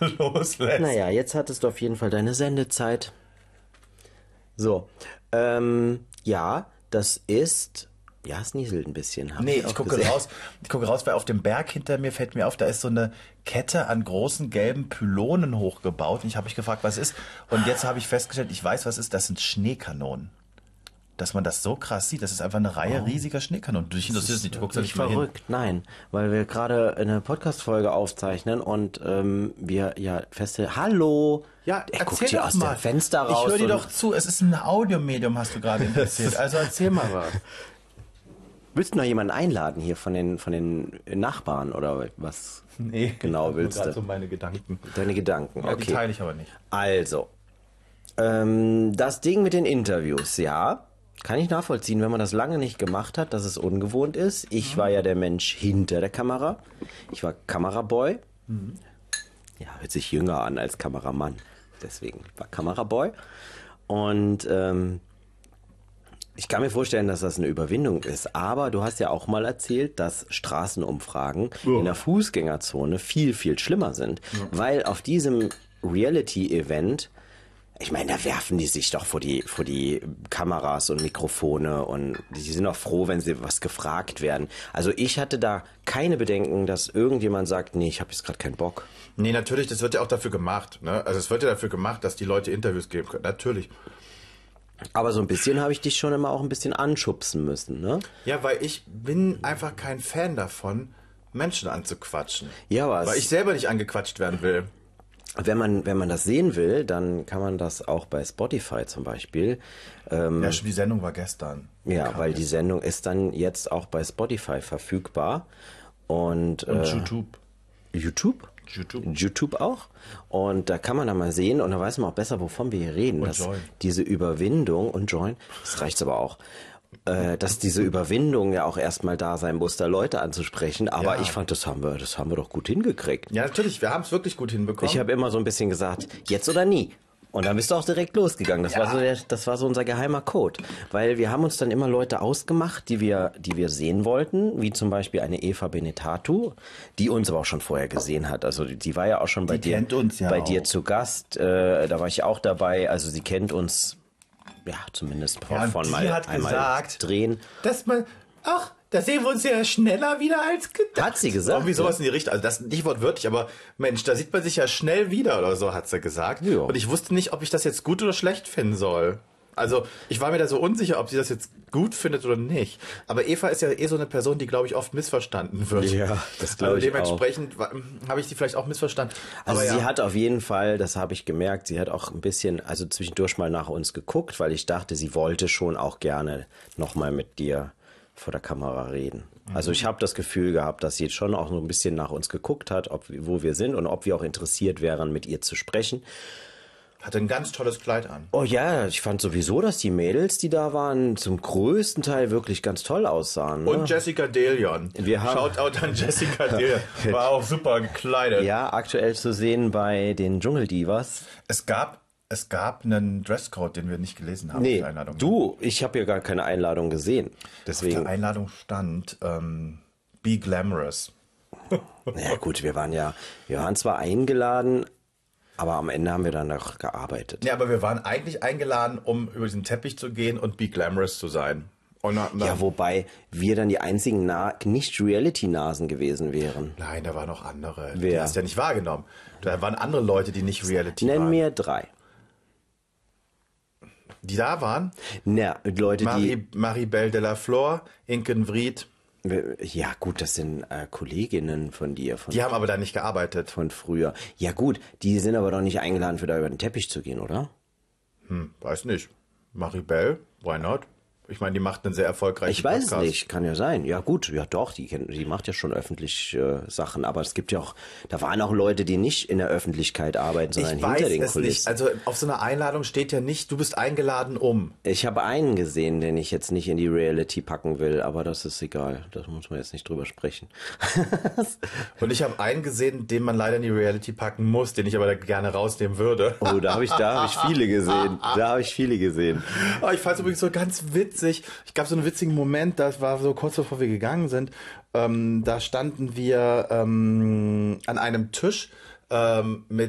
loslässt. Naja, jetzt hattest du auf jeden Fall deine Sendezeit. So, ja, das ist... Ja, es nieselt ein bisschen. Nee, ich gucke raus, weil auf dem Berg hinter mir fällt mir auf, da ist so eine Kette an großen gelben Pylonen hochgebaut. Und ich habe mich gefragt, was ist. Und jetzt habe ich festgestellt, ich weiß, was ist. Das sind Schneekanonen. Dass man das so krass sieht, das ist einfach eine Reihe riesiger Schneekanonen. Du interessiert es nicht, du guckst ja nicht mal hin. Verrückt, nein, weil wir gerade eine Podcast-Folge aufzeichnen und wir ja feste... Hallo! Ja, er guckt hier doch aus mal. dem Fenster raus. Ich höre dir doch zu, es ist ein Audiomedium, hast du gerade erzählt. Also erzähl mal was. Willst du noch jemanden einladen hier von den Nachbarn oder was genau willst du? So meine Gedanken. Deine Gedanken, okay. Die teile ich aber nicht. Also, das Ding mit den Interviews, ja, kann ich nachvollziehen, wenn man das lange nicht gemacht hat, dass es ungewohnt ist. Ich war ja der Mensch hinter der Kamera. Ich war Kameraboy. Ja, hört sich jünger an als Kameramann. Deswegen war Kameraboy. Und ich kann mir vorstellen, dass das eine Überwindung ist, aber du hast ja auch mal erzählt, dass Straßenumfragen in der Fußgängerzone viel, viel schlimmer sind, weil auf diesem Reality-Event, ich meine, da werfen die sich doch vor die Kameras und Mikrofone und die sind auch froh, wenn sie was gefragt werden. Also ich hatte da keine Bedenken, dass irgendjemand sagt, nee, ich habe jetzt gerade keinen Bock. Nee, natürlich, das wird ja auch dafür gemacht, ne? Also es wird ja dafür gemacht, dass die Leute Interviews geben können, natürlich. Aber so ein bisschen habe ich dich schon immer auch ein bisschen anschubsen müssen, ne? Ja, weil ich bin einfach kein Fan davon, Menschen anzuquatschen. Ja, was? Weil ich selber nicht angequatscht werden will. Wenn man das sehen will, dann kann man das auch bei Spotify zum Beispiel. Ja, die Sendung war gestern. Ja, weil die Sendung ist dann jetzt auch bei Spotify verfügbar. Und YouTube. YouTube auch. Und da kann man dann mal sehen und da weiß man auch besser, wovon wir hier reden. Und dass Join. Diese Überwindung und Join, das reicht aber auch, dass diese Überwindung ja auch erstmal da sein muss, da Leute anzusprechen. Aber ich fand, das haben wir doch gut hingekriegt. Ja, natürlich, wir haben es wirklich gut hinbekommen. Ich habe immer so ein bisschen gesagt, jetzt oder nie. Und dann bist du auch direkt losgegangen. Das war so unser geheimer Code. Weil wir haben uns dann immer Leute ausgemacht, die wir sehen wollten, wie zum Beispiel eine Eva Benetatu, die uns aber auch schon vorher gesehen hat. Also die war ja auch schon bei dir zu Gast. Da war ich auch dabei. Also sie kennt uns, ja, zumindest von mal einmal gesagt, drehen. Dass man, da sehen wir uns ja schneller wieder als gedacht. Hat sie gesagt. Irgendwie sowas in die Richtung. Also das nicht wortwörtlich, aber Mensch, da sieht man sich ja schnell wieder oder so, hat sie gesagt. Ja. Und ich wusste nicht, ob ich das jetzt gut oder schlecht finden soll. Also ich war mir da so unsicher, ob sie das jetzt gut findet oder nicht. Aber Eva ist ja so eine Person, die, glaube ich, oft missverstanden wird. Ja, das glaube ich dementsprechend habe ich sie vielleicht auch missverstanden. Also sie hat auf jeden Fall, das habe ich gemerkt, sie hat auch ein bisschen, also zwischendurch mal nach uns geguckt, weil ich dachte, sie wollte schon auch gerne nochmal mit dir vor der Kamera reden. Also ich habe das Gefühl gehabt, dass sie jetzt schon auch so ein bisschen nach uns geguckt hat, wo wir sind und ob wir auch interessiert wären, mit ihr zu sprechen. Hatte ein ganz tolles Kleid an. Oh ja, ich fand sowieso, dass die Mädels, die da waren, zum größten Teil wirklich ganz toll aussahen. Ne? Und Jessica Delion. Shoutout an Jessica Delion. War auch super gekleidet. Ja, aktuell zu sehen bei den Dschungeldivas. Es gab einen Dresscode, den wir nicht gelesen haben. Nee, Einladung. Ich habe ja gar keine Einladung gesehen. Deswegen. Auf der Einladung stand Be Glamorous. Naja gut, wir waren zwar eingeladen, aber am Ende haben wir dann noch gearbeitet. Ja, aber wir waren eigentlich eingeladen, um über diesen Teppich zu gehen und Be Glamorous zu sein. Ja, wobei wir dann die einzigen Nicht-Reality-Nasen gewesen wären. Nein, da waren noch andere. Wer? Die hast du ja nicht wahrgenommen. Da waren andere Leute, die nicht Reality waren. Nenn mir 3. Die da waren? Na, Leute, Maribel de la Flor, Inken Vried. Ja gut, das sind Kolleginnen von dir. Die haben aber da nicht gearbeitet. Von früher. Ja gut, die sind aber doch nicht eingeladen, für da über den Teppich zu gehen, oder? Weiß nicht. Maribel, why not? Ich meine, die macht einen sehr erfolgreichen Podcast. Ich weiß es nicht, kann ja sein. Ja gut, ja doch, die macht ja schon öffentlich Sachen, aber es gibt ja auch, da waren auch Leute, die nicht in der Öffentlichkeit arbeiten, sondern hinter den Kulissen. Nicht. Also auf so einer Einladung steht ja nicht, du bist eingeladen um. Ich habe einen gesehen, den ich jetzt nicht in die Reality packen will, aber das ist egal, da muss man jetzt nicht drüber sprechen. Und ich habe einen gesehen, den man leider in die Reality packen muss, den ich aber da gerne rausnehmen würde. Oh, da habe ich viele gesehen. Oh, ich fand es übrigens so ganz witzig. Ich gab so einen witzigen Moment, das war so kurz bevor wir gegangen sind. Da standen wir an einem Tisch mit